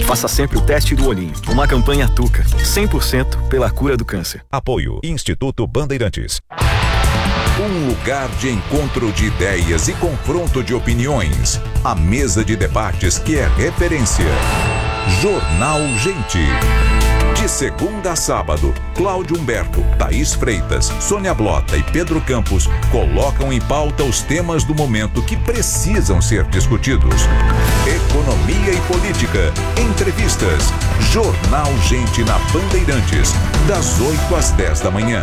Faça sempre o teste do olhinho. Uma campanha Tuca, 100% pela cura do câncer. Apoio Instituto Bandeirantes. Um lugar de encontro de ideias e confronto de opiniões. A mesa de debates que é referência. Jornal Gente. De segunda a sábado, Cláudio Humberto, Thaís Freitas, Sônia Blota e Pedro Campos colocam em pauta os temas do momento que precisam ser discutidos. Economia e política, entrevistas. Jornal Gente na Bandeirantes, das 8 às 10 da manhã.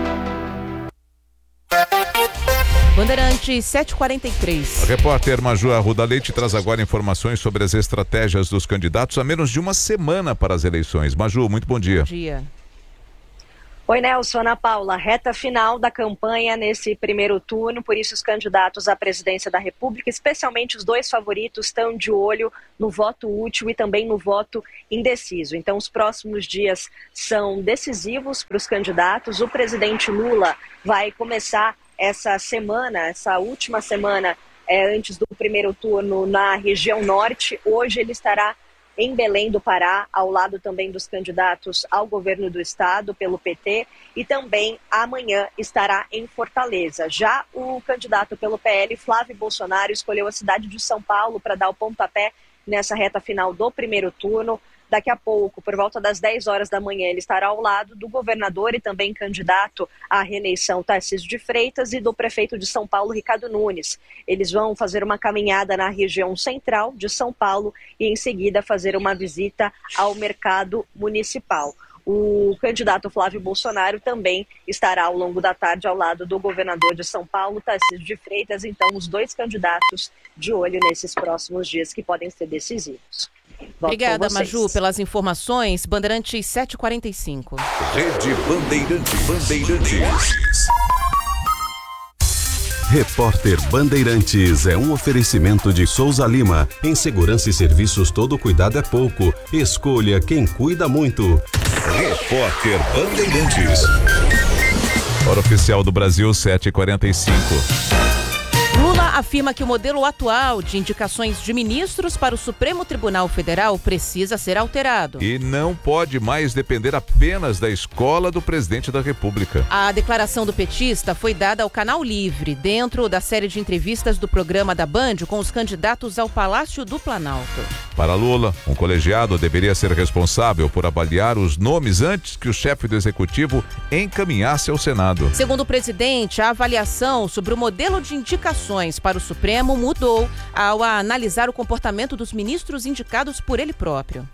Bandeirantes 7h43. A repórter Maju Arruda Leite traz agora informações sobre as estratégias dos candidatos a menos de uma semana para as eleições. Maju, muito bom dia. Bom dia. Oi, Nelson, Ana Paula, reta final da campanha nesse primeiro turno, por isso os candidatos à presidência da República, especialmente os dois favoritos, estão de olho no voto útil e também no voto indeciso. Então, os próximos dias são decisivos para os candidatos. O presidente Lula vai começar essa semana, essa última semana antes do primeiro turno na região norte. Hoje ele estará em Belém do Pará, ao lado também dos candidatos ao governo do estado pelo PT, e também amanhã estará em Fortaleza. Já o candidato pelo PL, Flávio Bolsonaro, escolheu a cidade de São Paulo para dar o pontapé nessa reta final do primeiro turno. Daqui a pouco, por volta das 10 horas da manhã, ele estará ao lado do governador e também candidato à reeleição Tarcísio de Freitas e do prefeito de São Paulo, Ricardo Nunes. Eles vão fazer uma caminhada na região central de São Paulo e, em seguida, fazer uma visita ao mercado municipal. O candidato Flávio Bolsonaro também estará ao longo da tarde ao lado do governador de São Paulo, Tarcísio de Freitas. Então, os dois candidatos de olho nesses próximos dias que podem ser decisivos. Obrigada, Maju, pelas informações. Bandeirantes 7h45. Rede Bandeirantes. Repórter Bandeirantes é um oferecimento de Souza Lima. Em segurança e serviços, todo cuidado é pouco. Escolha quem cuida muito. Repórter Bandeirantes. Hora oficial do Brasil, 7h45. Lula afirma que o modelo atual de indicações de ministros para o Supremo Tribunal Federal precisa ser alterado. E não pode mais depender apenas da escola do presidente da República. A declaração do petista foi dada ao Canal Livre, dentro da série de entrevistas do programa da Band com os candidatos ao Palácio do Planalto. Para Lula, um colegiado deveria ser responsável por avaliar os nomes antes que o chefe do executivo encaminhasse ao Senado. Segundo o presidente, a avaliação sobre o modelo de indicações para o Supremo mudou ao analisar o comportamento dos ministros indicados por ele próprio.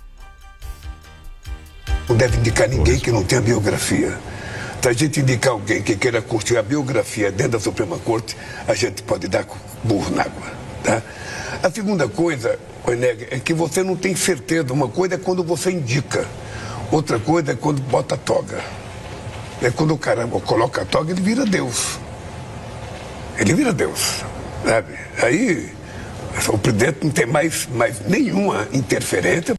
Não deve indicar ninguém que não tenha biografia. Se a gente indicar alguém que queira curtir a biografia dentro da Suprema Corte, a gente pode dar burro na água, tá? A segunda coisa, Oeneg, é que você não tem certeza. Uma coisa é quando você indica, outra coisa é quando bota a toga. É quando o cara coloca a toga, ele vira Deus. Ele vira Deus, sabe? Aí o presidente não tem mais nenhuma interferência.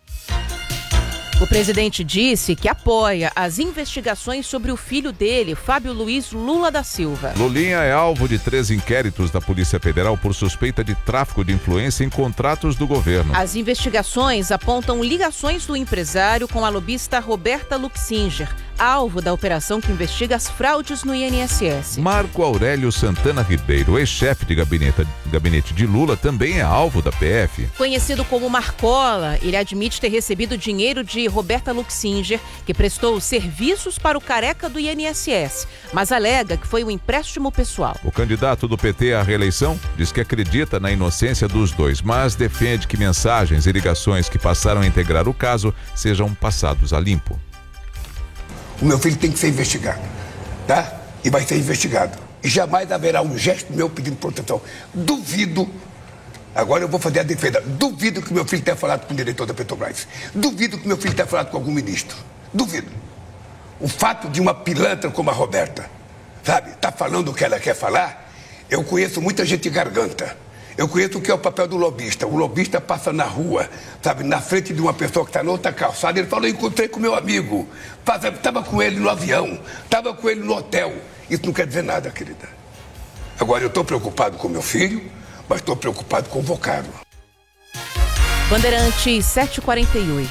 O presidente disse que apoia as investigações sobre o filho dele, Fábio Luiz Lula da Silva. Lulinha é alvo de 3 inquéritos da Polícia Federal por suspeita de tráfico de influência em contratos do governo. As investigações apontam ligações do empresário com a lobista Roberta Luxinger, alvo da operação que investiga as fraudes no INSS. Marco Aurélio Santana Ribeiro, ex-chefe de gabinete de Lula, também é alvo da PF. Conhecido como Marcola, ele admite ter recebido dinheiro de Roberta Luxinger, que prestou serviços para o careca do INSS, mas alega que foi um empréstimo pessoal. O candidato do PT à reeleição diz que acredita na inocência dos dois, mas defende que mensagens e ligações que passaram a integrar o caso sejam passados a limpo. O meu filho tem que ser investigado, tá? E vai ser investigado. E jamais haverá um gesto meu pedindo proteção. Duvido, agora eu vou fazer a defesa, duvido que meu filho tenha falado com o diretor da Petrobras. Duvido que meu filho tenha falado com algum ministro. Duvido. O fato de uma pilantra como a Roberta, sabe, tá falando o que ela quer falar, eu conheço muita gente garganta. Eu conheço o que é o papel do lobista. O lobista passa na rua, sabe, na frente de uma pessoa que está na outra calçada. Ele fala, eu encontrei com meu amigo, estava com ele no avião, estava com ele no hotel. Isso não quer dizer nada, querida. Agora, eu estou preocupado com meu filho, mas estou preocupado com o vocábulo. Bandeirantes 7h48.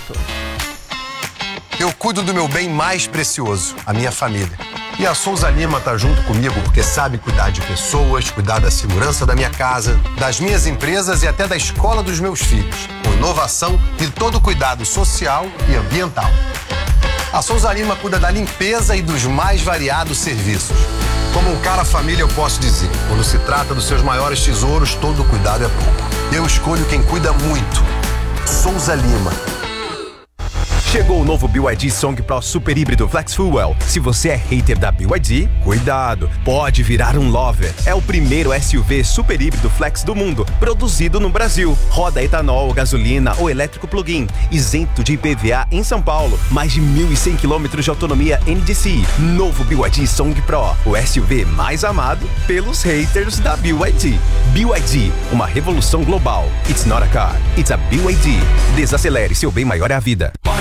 Eu cuido do meu bem mais precioso, a minha família. E a Souza Lima tá junto comigo porque sabe cuidar de pessoas, cuidar da segurança da minha casa, das minhas empresas e até da escola dos meus filhos, com inovação e todo o cuidado social e ambiental. A Souza Lima cuida da limpeza e dos mais variados serviços. Como um cara família, eu posso dizer, quando se trata dos seus maiores tesouros, todo cuidado é pouco. Eu escolho quem cuida muito. Souza Lima. Chegou o novo BYD Song Pro Super Híbrido Flex Fuel. Se você é hater da BYD, cuidado, pode virar um lover. É o primeiro SUV super híbrido flex do mundo, produzido no Brasil. Roda etanol, gasolina ou elétrico plug-in, isento de IPVA em São Paulo. Mais de 1.100 km de autonomia NDC. Novo BYD Song Pro, o SUV mais amado pelos haters da BYD. BYD, uma revolução global. It's not a car, it's a BYD. Desacelere, seu bem maior é a vida.